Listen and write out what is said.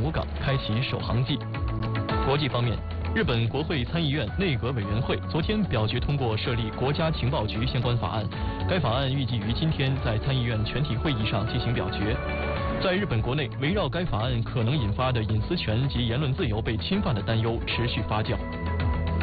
赴港，开启首航季。国际方面，日本国会参议院内阁委员会昨天表决通过设立国家情报局相关法案，该法案预计于今天在参议院全体会议上进行表决。在日本国内，围绕该法案可能引发的隐私权及言论自由被侵犯的担忧持续发酵。